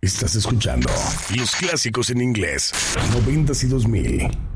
Estás escuchando los clásicos en inglés, 90s y 2000.